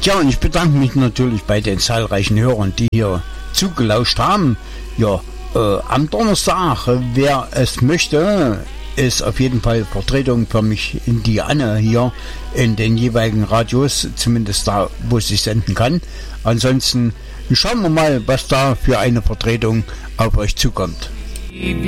Ja, und ich bedanke mich natürlich bei den zahlreichen Hörern, die hier zugelauscht haben. Ja, am Donnerstag, wer es möchte, ist auf jeden Fall Vertretung für mich in die Anne hier in den jeweiligen Radios, zumindest da, wo sie senden kann. Ansonsten schauen wir mal, was da für eine Vertretung auf euch zukommt.